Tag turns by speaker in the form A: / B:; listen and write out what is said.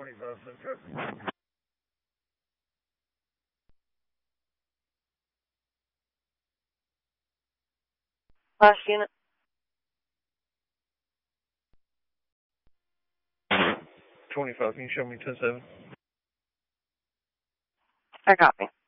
A: Last unit.
B: 25, can you show me 10-7?
A: I copy.